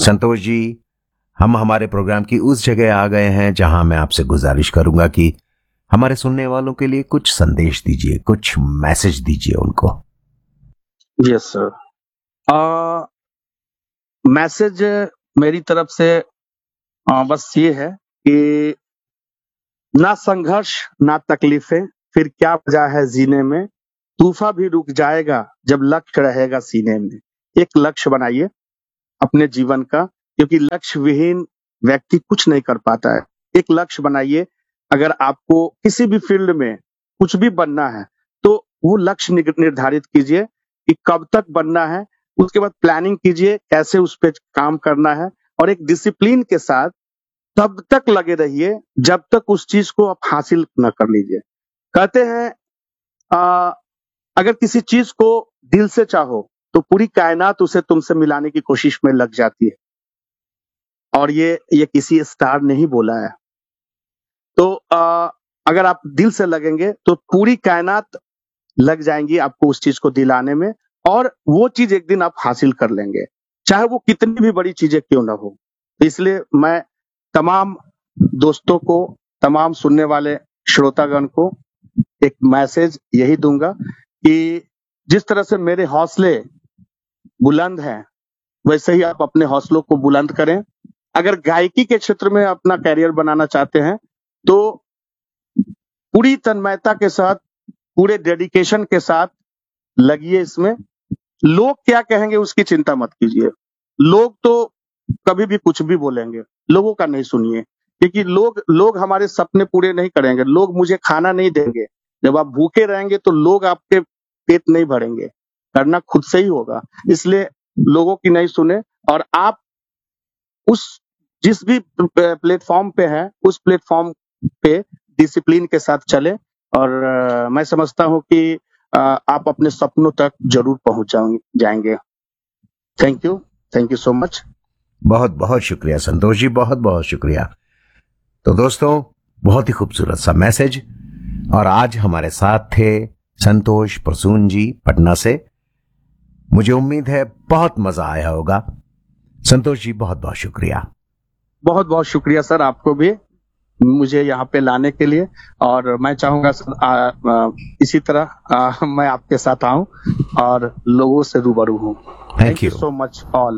संतोष जी, हम हमारे प्रोग्राम की उस जगह आ गए हैं जहां मैं आपसे गुजारिश करूंगा कि हमारे सुनने वालों के लिए कुछ संदेश दीजिए, कुछ मैसेज दीजिए उनको। यस सर, मैसेज मेरी तरफ से बस ये है कि ना संघर्ष ना तकलीफें, फिर क्या वजह है जीने में, तूफान भी रुक जाएगा जब लक्ष्य रहेगा सीने में। एक लक्ष्य बनाइए अपने जीवन का, क्योंकि लक्ष्य विहीन व्यक्ति कुछ नहीं कर पाता है। एक लक्ष्य बनाइए। अगर आपको किसी भी फील्ड में कुछ भी बनना है तो वो लक्ष्य निर्धारित कीजिए कि कब तक बनना है। उसके बाद प्लानिंग कीजिए कैसे उस पर काम करना है, और एक डिसिप्लिन के साथ तब तक लगे रहिए जब तक उस चीज को आप हासिल न कर लीजिए। कहते हैं अगर किसी चीज को दिल से चाहो तो पूरी कायनात उसे तुमसे मिलाने की कोशिश में लग जाती है, और ये किसी स्टार ने ही बोला है। तो अगर आप दिल से लगेंगे तो पूरी कायनात लग जाएंगी आपको उस चीज को दिलाने में, और वो चीज एक दिन आप हासिल कर लेंगे, चाहे वो कितनी भी बड़ी चीजें क्यों ना हो। तो इसलिए मैं तमाम दोस्तों को, तमाम सुनने वाले श्रोतागण को एक मैसेज यही दूंगा कि जिस तरह से मेरे हौसले बुलंद हैं, वैसे ही आप अपने हौसलों को बुलंद करें। अगर गायकी के क्षेत्र में अपना कैरियर बनाना चाहते हैं तो पूरी तन्मयता के साथ, पूरे डेडिकेशन के साथ लगिए इसमें। लोग क्या कहेंगे उसकी चिंता मत कीजिए। लोग तो कभी भी कुछ भी बोलेंगे, लोगों का नहीं सुनिए, क्योंकि लोग हमारे सपने पूरे नहीं करेंगे। लोग मुझे खाना नहीं देंगे। जब आप भूखे रहेंगे तो लोग आपके पेट नहीं भरेंगे, करना खुद से ही होगा। इसलिए लोगों की नहीं सुने, और आप उस जिस भी प्लेटफॉर्म पे हैं उस प्लेटफॉर्म पे डिसिप्लिन के साथ चले, और मैं समझता हूं कि आप अपने सपनों तक जरूर पहुंच जाएंगे। Thank you so much. बहुत बहुत शुक्रिया संतोष जी, बहुत बहुत शुक्रिया। तो दोस्तों, बहुत ही खूबसूरत सा मैसेज। और आज हमारे साथ थे संतोष प्रसून जी पटना से। मुझे उम्मीद है बहुत मजा आया होगा। संतोष जी, बहुत बहुत शुक्रिया। बहुत बहुत शुक्रिया सर, आपको भी मुझे यहाँ पे लाने के लिए। और मैं चाहूंगा इसी तरह मैं आपके साथ आऊं और लोगों से रूबरू हूं। Thank you so much all.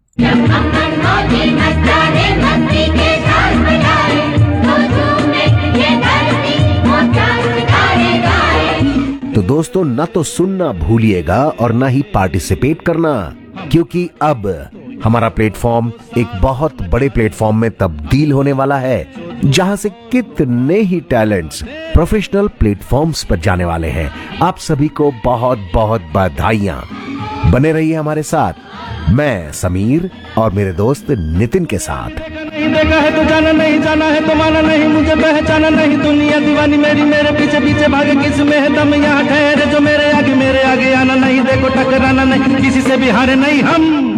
तो दोस्तों, न तो सुनना भूलिएगा और न ही पार्टिसिपेट करना, क्योंकि अब हमारा प्लेटफॉर्म एक बहुत बड़े प्लेटफॉर्म में तब्दील होने वाला है, जहां से कितने ही टैलेंट्स प्रोफेशनल प्लेटफॉर्म्स पर जाने वाले हैं। आप सभी को बहुत बहुत बधाइयां। बने रहिए हमारे साथ, मैं समीर और मेरे दोस्त नितिन के साथ। नहीं देखा है तो जाना नहीं, जाना है तो माना नहीं, मुझे पहचाना नहीं, दुनिया दीवानी मेरी, मेरे पीछे पीछे भागे, किस में है दम यहाँ ठहरे जो मेरे आगे आना नहीं, देखो टकराना नहीं, किसी से भी हारे नहीं हम।